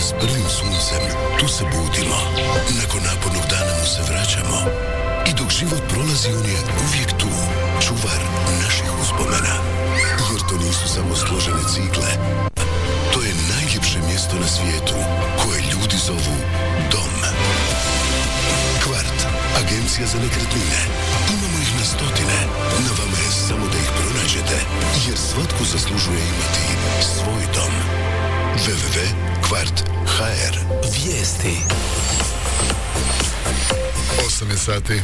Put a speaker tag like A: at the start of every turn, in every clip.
A: s prvim suncem, tu se budimo. Nakon napornog dana mu se vraćamo. I dok život prolazi, on je uvijek tu, čuvar naših uspomena. Jer to nisu samo složene cigle. To je najljepše mjesto na svijetu, koje ljudi zovu dom. Kvart, agencija za nekretnine. Imamo ih na stotine. Na vama je samo da ih pronađete, jer svatko zaslužuje imati svoj dom. www.kvart.hr.
B: Vijesti.
C: 8 sati.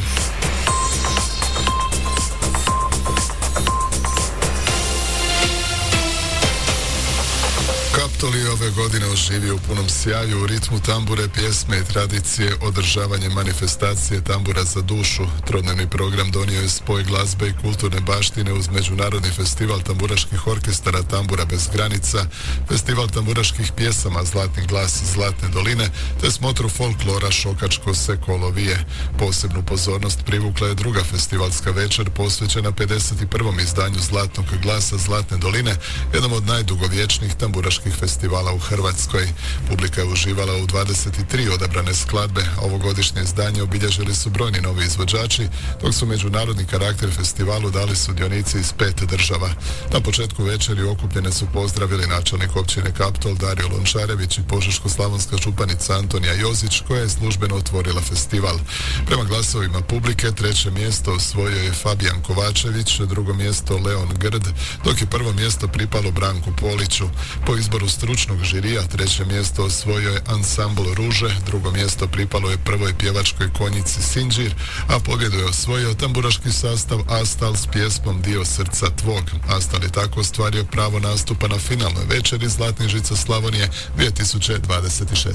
C: Kaptol je ove godine oživio u punom sjaju u ritmu tambure, pjesme i tradicije, održavanje manifestacije Tambura za dušu. Trodnevni program donio je spoj glazbe i kulturne baštine uz međunarodni festival tamburaških orkestara Tambura bez granica, festival tamburaških pjesama Zlatni glas iz Zlatne doline, te smotru folklora Šokačko se kolo vije. Posebnu pozornost privukla je druga festivalska večer posvećena 51. izdanju Zlatnog glasa Zlatne doline, jednom od najdugovječnijih tamburaških festivala u Hrvatskoj. Publika je uživala u 23 odabrane skladbe. Ovogodišnje izdanje obilježili su brojni novi izvođači, dok su međunarodni karakter festivalu dali sudionici iz 5 država. Na početku večeri okupljene su pozdravili načelnik općine Kaptol Dario Lončarević i požeško-slavonska županica Antonija Jozić, koja je službeno otvorila festival. Prema glasovima publike, 3. mjesto osvojio je Fabijan Kovačević, 2. mjesto Leon Grd, dok je 1. mjesto pripalo Branku Poliću. Po izboru stručnog žirija 3. mjesto osvojio je ansambl Ruže, 2. mjesto pripalo je prvoj pjevačkoj konjici Sinđir, a pobjedu je osvojio tamburaški sastav Astal s pjesmom Dio srca tvog. Astal je tako ostvario pravo nastupa na finalnoj večeri Zlatnih žica Slavonije 2026.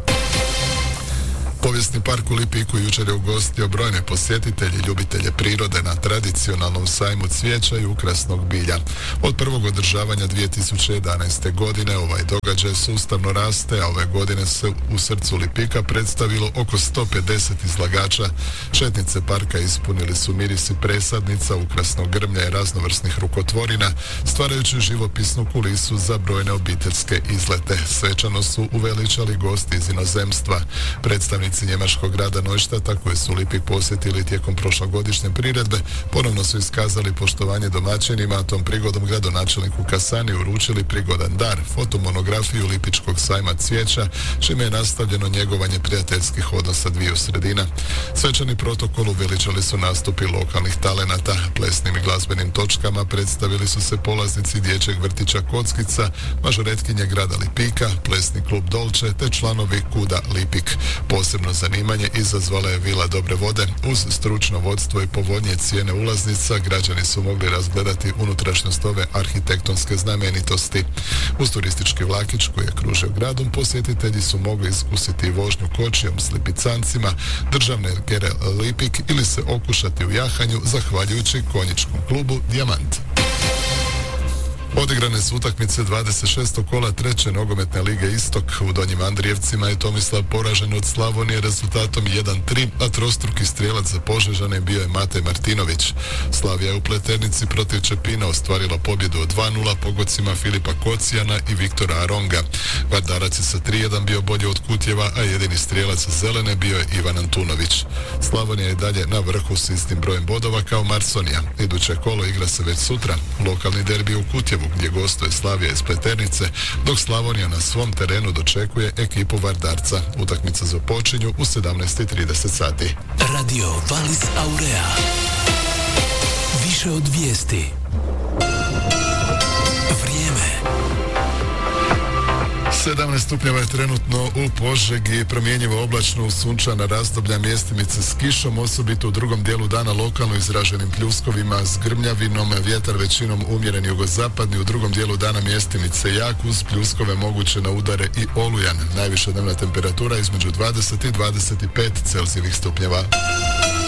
C: Povijesni park u Lipiku jučer je ugostio brojne posjetitelje i ljubitelje prirode na tradicionalnom sajmu cvijeća i ukrasnog bilja. Od prvog održavanja 2011. godine ovaj događaj sustavno raste, a ove godine se u srcu Lipika predstavilo oko 150 izlagača. Šetnice parka ispunili su mirisi presadnica, ukrasnog grmlja i raznovrsnih rukotvorina, stvarajući živopisnu kulisu za brojne obiteljske izlete. Svečano su uveličali gosti iz inozemstva. Predstavnici njemačkog grada Neuštata, koje su Lipik posjetili tijekom prošlogodišnje priredbe, ponovno su iskazali poštovanje domaćinima, a tom prigodom gradonačelniku Kasani uručili prigodan dar, fotomonografiju Lipičkog sajma cvijeća, čime je nastavljeno njegovanje prijateljskih odnosa dviju sredina. Svečani protokol uveličali su nastupi lokalnih talenata. Plesnim i glazbenim točkama predstavili su se polaznici dječjeg vrtića Kockica, mažoretkinje grada Lipika, plesni klub Dolče te članovi Kuda Lipik. Posebno zanimanje izazvala je Vila Dobre vode. Uz stručno vodstvo i povoljnije cijene ulaznica, građani su mogli razgledati unutrašnjost ove arhitektonske znamenitosti. Uz turistički vlakić koji je kružio gradom, posjetitelji su mogli iskusiti vožnju kočijom s lipicancima, državne ergere Lipik ili se okušati u jahanju zahvaljujući konjičkom klubu Dijamant. Odigrane su utakmice 26. kola 3. nogometne lige Istok. U Donjim Andrijevcima je Tomislav poražen od Slavonije rezultatom 1-3, a trostruki strijelac za Požežane bio je Matej Martinović. Slavija je u Pleternici protiv Čepina ostvarila pobjedu od 2-0 pogodcima Filipa Kocijana i Viktora Aronga. Vardarac je sa 3-1 bio bolje od Kutjeva, a jedini strijelac Zelene bio je Ivan Antunović. Slavonija je dalje na vrhu s istim brojem bodova kao Marsonija. Iduće kolo igra se već sutra. Lokalni derbi u Kutjevu, gdje gostuje Slavija iz Pleternice, dok Slavonija na svom terenu dočekuje ekipu Vardarca. Utakmica započinju u 17:30 sati.
B: Radio Valis Aurea. Više od vijesti. Vrijeme.
C: 17 stupnjeva je trenutno u Požegi, promjenjivo oblačno, sunčana razdoblja, mjestimice s kišom, osobito u drugom dijelu dana lokalno izraženim pljuskovima s grmljavinom, vjetar većinom umjeren jugozapadni, u drugom dijelu dana mjestimice jak uz pljuskove moguće na udare i olujan. Najviša dnevna temperatura između 20 i 25 Celzijevih stupnjeva.